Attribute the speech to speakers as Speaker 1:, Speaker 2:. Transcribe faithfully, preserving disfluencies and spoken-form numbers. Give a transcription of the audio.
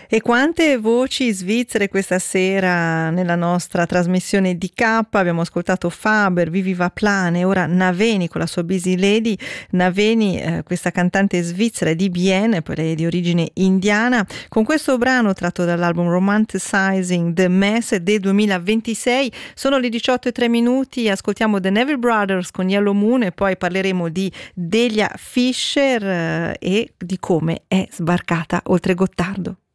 Speaker 1: E quante voci svizzere questa sera nella nostra trasmissione di K. Abbiamo ascoltato Faber, Vivi Vaplane, ora Naveni con la sua Busy Lady. Naveni, eh, questa cantante svizzera di Bienne, poi lei è di origine indiana, con questo brano tratto dall'album Romanticizing the Mess del duemilaventisei. Sono le diciotto e tre minuti, ascoltiamo The Neville Brothers con Yellow Moon e poi parleremo di Delia Fischer eh, e di come è sbarcata oltre Gottardo.